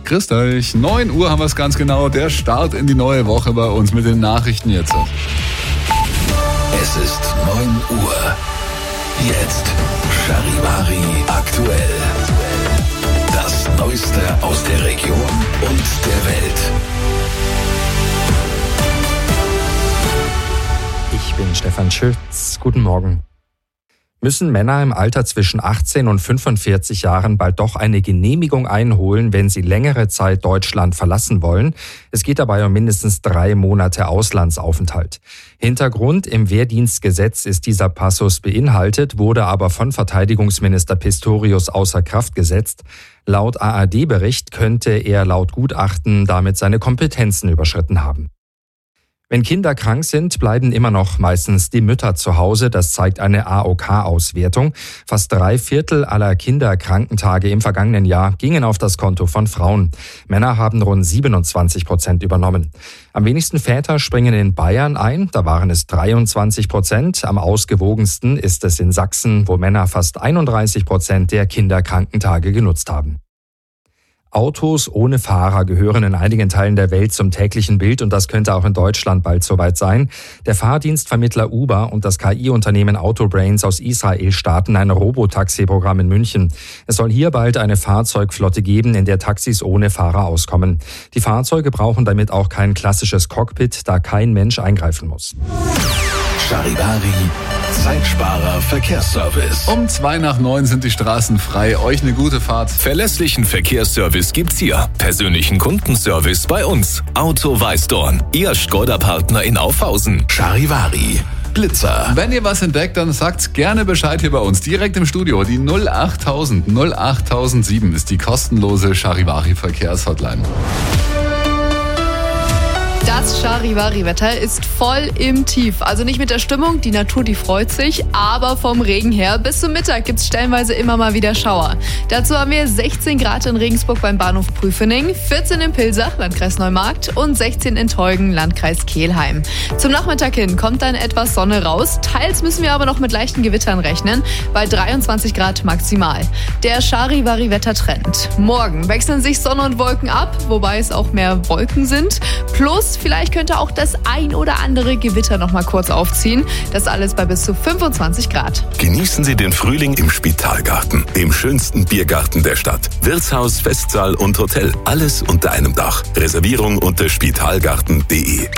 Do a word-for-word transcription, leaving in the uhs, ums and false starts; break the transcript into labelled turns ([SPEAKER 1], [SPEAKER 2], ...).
[SPEAKER 1] grüßt euch. neun Uhr haben wir es ganz genau. Der Start in die neue Woche bei uns mit den Nachrichten jetzt.
[SPEAKER 2] Es ist neun Uhr. Jetzt Charivari aktuell. Das Neueste aus der Region und der Welt.
[SPEAKER 3] Ich bin Stefan Schütz. Guten Morgen. Müssen Männer im Alter zwischen achtzehn und fünfundvierzig Jahren bald doch eine Genehmigung einholen, wenn sie längere Zeit Deutschland verlassen wollen? Es geht dabei um mindestens drei Monate Auslandsaufenthalt. Hintergrund: im Wehrdienstgesetz ist dieser Passus beinhaltet, wurde aber von Verteidigungsminister Pistorius außer Kraft gesetzt. Laut A R D-Bericht könnte er laut Gutachten damit seine Kompetenzen überschritten haben. Wenn Kinder krank sind, bleiben immer noch meistens die Mütter zu Hause. Das zeigt eine A O K-Auswertung. Fast drei Viertel aller Kinderkrankentage im vergangenen Jahr gingen auf das Konto von Frauen. Männer haben rund siebenundzwanzig Prozent übernommen. Am wenigsten Väter springen in Bayern ein. Da waren es dreiundzwanzig Prozent. Am ausgewogensten ist es in Sachsen, wo Männer fast einunddreißig Prozent der Kinderkrankentage genutzt haben. Autos ohne Fahrer gehören in einigen Teilen der Welt zum täglichen Bild und das könnte auch in Deutschland bald soweit sein. Der Fahrdienstvermittler Uber und das K I-Unternehmen Autobrains aus Israel starten ein Robotaxi-Programm in München. Es soll hier bald eine Fahrzeugflotte geben, in der Taxis ohne Fahrer auskommen. Die Fahrzeuge brauchen damit auch kein klassisches Cockpit, da kein Mensch eingreifen muss.
[SPEAKER 2] Charivari, Zeitsparer Verkehrsservice.
[SPEAKER 1] Um zwei nach neun sind die Straßen frei. Euch eine gute Fahrt.
[SPEAKER 4] Verlässlichen Verkehrsservice gibt's hier. Persönlichen Kundenservice bei uns. Auto Weißdorn, Ihr Skoda-Partner in Aufhausen.
[SPEAKER 2] Charivari, Blitzer.
[SPEAKER 1] Wenn ihr was entdeckt, dann sagt gerne Bescheid hier bei uns. Direkt im Studio. Die null achttausend null achttausendsieben ist die kostenlose Charivari Verkehrshotline.
[SPEAKER 5] Das Charivari-Wetter ist voll im Tief. Also nicht mit der Stimmung, die Natur, die freut sich, aber vom Regen her. Bis zum Mittag gibt es stellenweise immer mal wieder Schauer. Dazu haben wir sechzehn Grad in Regensburg beim Bahnhof Prüfening, vierzehn in Pilsach, Landkreis Neumarkt und sechzehn in Tolgen, Landkreis Kelheim. Zum Nachmittag hin kommt dann etwas Sonne raus. Teils müssen wir aber noch mit leichten Gewittern rechnen, bei dreiundzwanzig Grad maximal. Der Charivari-Wettertrend. Morgen wechseln sich Sonne und Wolken ab, wobei es auch mehr Wolken sind. Plus vielleicht könnte auch das ein oder andere Gewitter noch mal kurz aufziehen. Das alles bei bis zu fünfundzwanzig Grad.
[SPEAKER 4] Genießen Sie den Frühling im Spitalgarten, dem schönsten Biergarten der Stadt. Wirtshaus, Festsaal und Hotel, alles unter einem Dach. Reservierung unter spitalgarten punkt de.